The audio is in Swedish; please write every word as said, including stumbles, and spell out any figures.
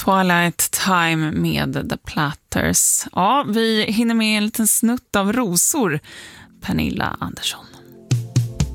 Twilight Time med The Platters. Ja, vi hinner med en liten snutt av rosor. Pernilla Andersson.